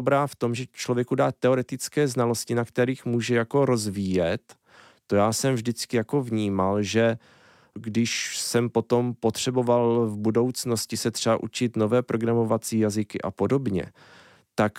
dobrá v tom, že člověku dá teoretické znalosti, na kterých může jako rozvíjet. To já jsem vždycky jako vnímal, že když jsem potom potřeboval v budoucnosti se třeba učit nové programovací jazyky a podobně, tak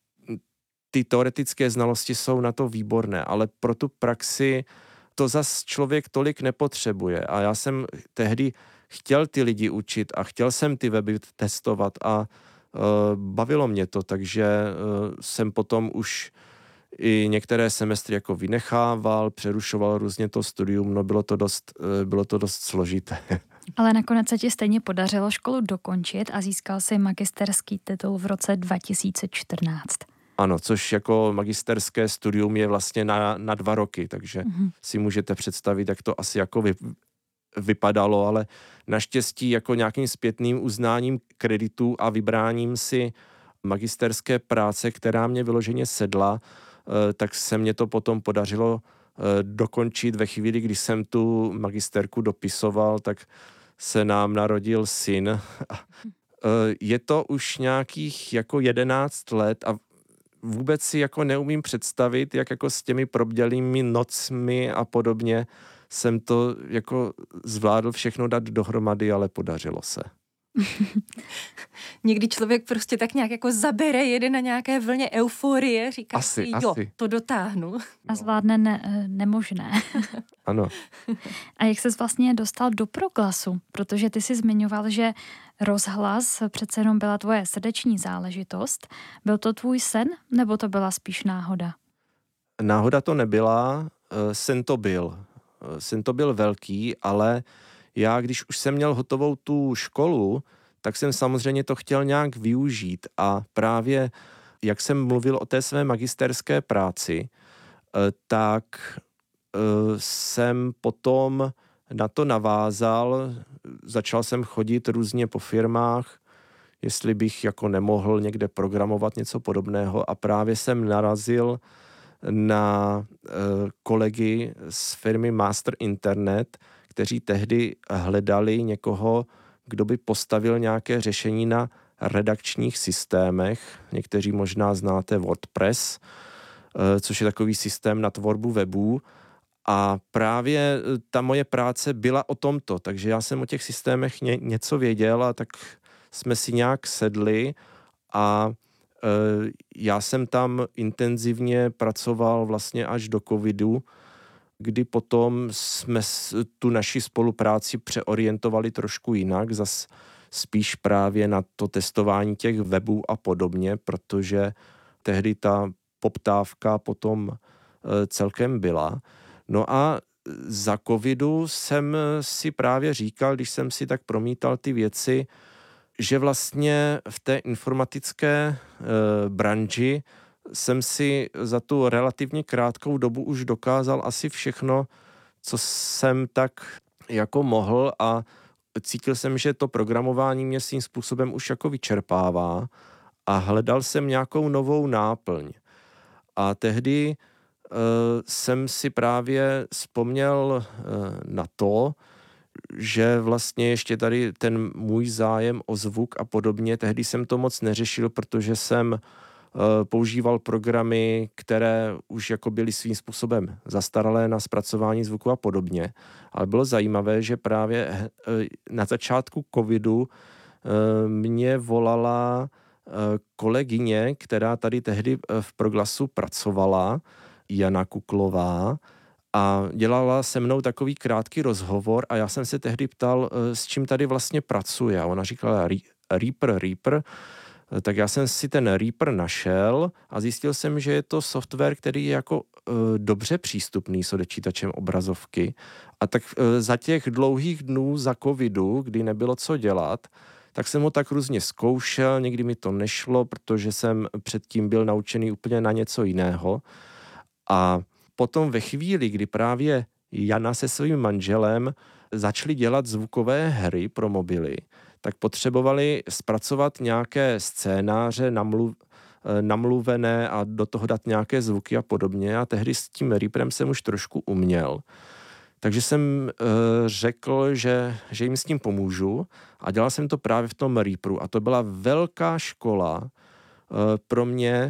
ty teoretické znalosti jsou na to výborné, ale pro tu praxi to zas člověk tolik nepotřebuje. A já jsem tehdy chtěl ty lidi učit a chtěl jsem ty weby testovat a bavilo mě to, takže jsem potom už i některé semestry jako vynechával, přerušoval různě to studium, no bylo to dost složité. Ale nakonec se ti stejně podařilo školu dokončit a získal si magisterský titul v roce 2014. Ano, což jako magisterské studium je vlastně na 2 roky, takže si můžete představit, jak to asi jako vypadalo, ale naštěstí jako nějakým zpětným uznáním kreditů a vybráním si magisterské práce, která mě vyloženě sedla, tak se mě to potom podařilo dokončit ve chvíli, kdy jsem tu magisterku dopisoval, tak se nám narodil syn. Je to už nějakých jako 11 let a vůbec si jako neumím představit, jak jako s těmi probdělými nocmi a podobně jsem to jako zvládl všechno dát dohromady, ale podařilo se. Někdy člověk prostě tak nějak jako zabere, jede na nějaké vlně euforie, říká si, jo, to dotáhnu. A zvládne nemožné. Ano. A jak ses vlastně dostal do Proglasu? Protože ty jsi zmiňoval, že rozhlas přece jenom byla tvoje srdeční záležitost. Byl to tvůj sen, nebo to byla spíš náhoda? Náhoda to nebyla, sen to byl. Sen to byl velký, ale já, když už jsem měl hotovou tu školu, tak jsem samozřejmě to chtěl nějak využít a právě, jak jsem mluvil o té své magisterské práci, tak jsem potom na to navázal, začal jsem chodit různě po firmách, jestli bych jako nemohl někde programovat něco podobného a právě jsem narazil na kolegy z firmy Master Internet, kteří tehdy hledali někoho, kdo by postavil nějaké řešení na redakčních systémech. Někteří možná znáte WordPress, což je takový systém na tvorbu webů. A právě ta moje práce byla o tomto, takže já jsem o těch systémech něco věděl a tak jsme si nějak sedli a já jsem tam intenzivně pracoval vlastně až do covidu, kdy potom jsme tu naši spolupráci přeorientovali trošku jinak, zas spíš právě na to testování těch webů a podobně, protože tehdy ta poptávka potom celkem byla. No a za covidu jsem si právě říkal, když jsem si tak promítal ty věci, že vlastně v té informatické branži jsem si za tu relativně krátkou dobu už dokázal asi všechno, co jsem tak jako mohl a cítil jsem, že to programování mě svým způsobem už jako vyčerpává a hledal jsem nějakou novou náplň. A tehdy jsem si právě vzpomněl na to, že vlastně ještě tady ten můj zájem o zvuk a podobně, tehdy jsem to moc neřešil, protože jsem používal programy, které už jako byly svým způsobem zastaralé na zpracování zvuku a podobně. Ale bylo zajímavé, že právě na začátku covidu mě volala kolegyně, která tady tehdy v Proglasu pracovala, Jana Kuklová, a dělala se mnou takový krátký rozhovor a já jsem se tehdy ptal, s čím tady vlastně pracuje. A ona říkala Reaper, tak já jsem si ten Reaper našel a zjistil jsem, že je to software, který je jako dobře přístupný s odečítačem obrazovky. A tak za těch dlouhých dnů za covidu, kdy nebylo co dělat, tak jsem ho tak různě zkoušel, někdy mi to nešlo, protože jsem předtím byl naučený úplně na něco jiného. A potom ve chvíli, kdy právě Jana se svým manželem začali dělat zvukové hry pro mobily, tak potřebovali zpracovat nějaké scénáře namluvené a do toho dát nějaké zvuky a podobně. A tehdy s tím Reaperem jsem už trošku uměl. Takže jsem řekl, že jim s tím pomůžu a dělal jsem to právě v tom Reaperu. A to byla velká škola pro mě,